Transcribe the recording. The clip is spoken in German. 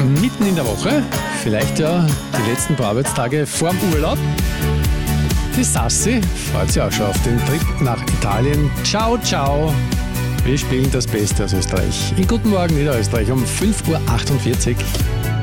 mitten in der Woche, vielleicht ja die letzten paar Arbeitstage vorm Urlaub. Die Sassi freut sich auch schon auf den Trip nach Italien. Ciao, ciao. Wir spielen das Beste aus Österreich. In Guten Morgen Niederösterreich um 5.48 Uhr.